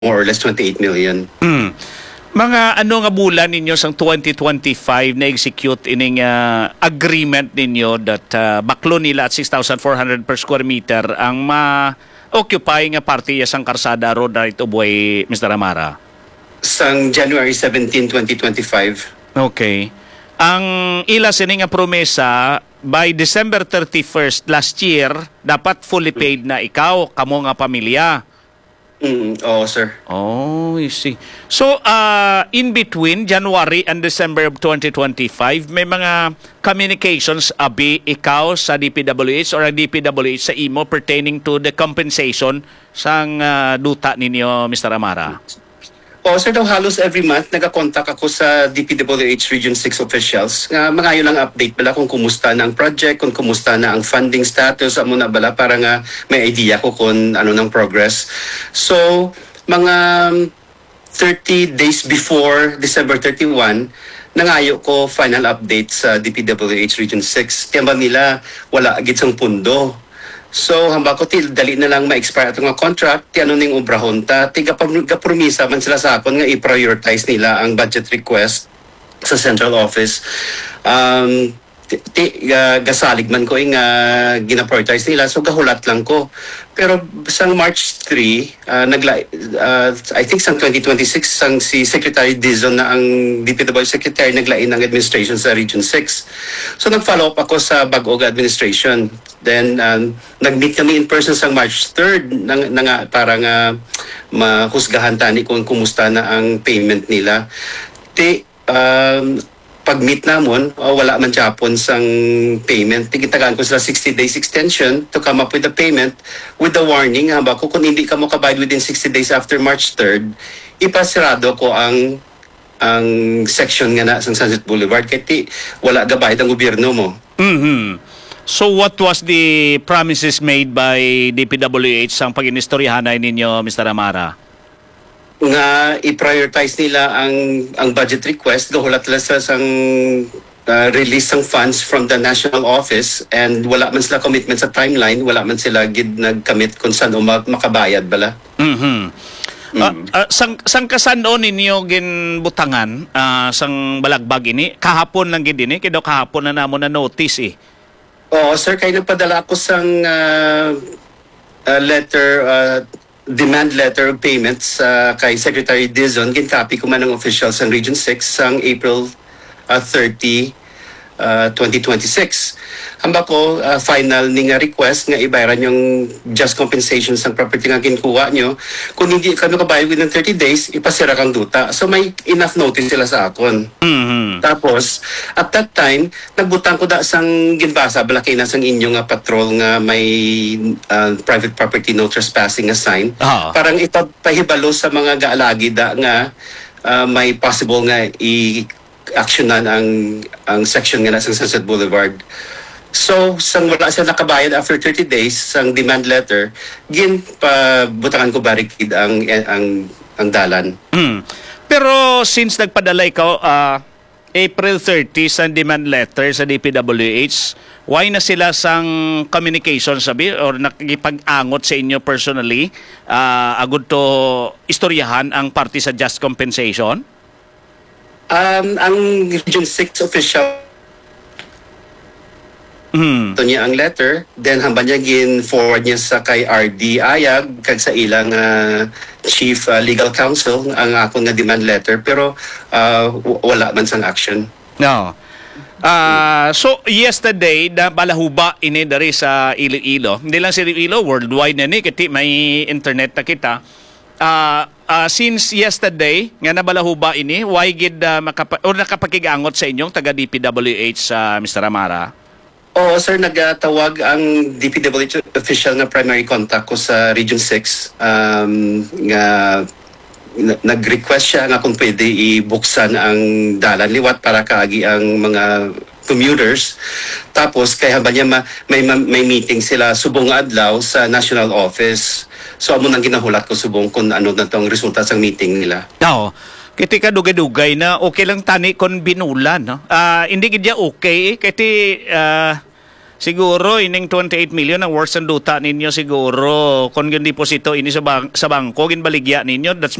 more or less 28 million. Mga ano nga bulan ninyo sang 2025 na execute ining agreement ninyo that baklo nila at 6,400 per square meter ang ma-occupy nga parte sang Karsada Road right of way, Mr. Amara? Sang January 17, 2025. Okay. Ang ila sini nga promesa by December 31st last year dapat fully paid na ikaw kamo nga pamilya. Oo, sir. Oh, I see. So, in between January and December of 2025, may mga communications abi ikaw sa DPWH or ang DPWH sa imo pertaining to the compensation sang duta ninyo, Mr. Amara? Oo, sir, daw halos every month nagakontak ako sa DPWH Region 6 officials. Mga lang update bala kung kumusta na ang project, kung kumusta na ang funding status, amo na bala para nga may idea ko kung ano ng progress. So, mga 30 days before December 31, nangayo ko final update sa DPWH Region 6. Tiyamba nila, wala agit sang pundo. So, hamba ko dali na lang ma-expire itong contract, ano ning ubrahon ta, promisa man sila sa akon nga i-prioritize nila ang budget request sa central office. Gasalig man ko nga gina-prioritize nila, so gahulat lang ko. Pero sang March 3, I think sang 2026, sang si Secretary Dizon na ang DPW Secretary naglain ng administration sa Region 6. So nag-follow up ako sa Bagog administration. Then nag-meet kami in person sang March 3rd para nga mahusgahan tani kung kumusta na ang payment nila. Pag-meet namon, wala man Japon sang payment. Tigitagaan ko sila 60 days extension to come up with the payment with the warning. Hamba ko, kung hindi ka mo kabayad within 60 days after March 3rd, ipasirado ko ang section nga na sa Sunset Boulevard kasi wala gabayad ang gobyerno mo. So what was the promises made by DPWH sang pag-inistoryahanay ninyo, Mr. Amara? Nga i-prioritize nila ang budget request, gahulat nila sa sang release ng funds from the national office, and wala man sila commitment sa timeline, wala man sila nag-commit kung saan makabayad bala. Sang kasano ninyo ginbutangan sang balagbag ini? Kahapon lang gid ini, kaya kahapon na namo na notice eh. Oo, sir, kaya nagpadala ako sang demand letter of payments kay Secretary Dizon. Gincopy ko man ng officials ng Region 6 sang April 30, 2026. Hamba ko, final ni nga request nga ibayaran yung just compensation sa property nga ginkuha nyo. Kung hindi kami kabayad within 30 days, ipasira kang duta. So may enough notice sila sa akon. Tapos, at that time, nagbutang ko da sang ginbasa, balaki na sang inyo nga patrol nga may private property no trespassing nga sign. Parang ipahibalo sa mga gaalagi da nga may possible nga i-actionan ang section nga na sa Sunset Boulevard. So, sang wala siya nakabayad after 30 days, sang demand letter, butangan ko barricade ang dalan. Pero since nagpadala ikaw April 30 sa demand letter sa DPWH, why na sila sang communication sabi or nakikipag-angot sa inyo personally agud to istoryahan ang parte sa just compensation? Ang Region 6 official ito niya ang letter, then hamba niya forward niya sa kay RD Ayag kag sa ilang chief legal counsel ang ako nga demand letter, pero wala man sang action. No. So yesterday na balahuba ini dari sa Iloilo. Hindi lang sa Iloilo, worldwide na ni kiti may internet na kita. Since yesterday nga nabalahuba ini, why gid nakapakigangot sa inyong taga DPWH Mr. Amara? Oo, sir, nagtawag ang DPWH official na primary contact ko sa Region 6 nga nag-request siya nga kung pwede ibuksan ang dalan liwat para kaagi ang mga commuters. Tapos kaya ba niya may meeting sila subong adlaw sa national office. So amo nang ginahulat ko subong kung ano na tong resulta sa meeting nila. Oo. Kiti ka dugay-dugay na okay lang tani kon binulan, no? Hindi gid ya okay kiti siguro ining 28 million ang worth ang duta ninyo siguro kung yung deposito ini sa bangko ginbaligya ninyo, that's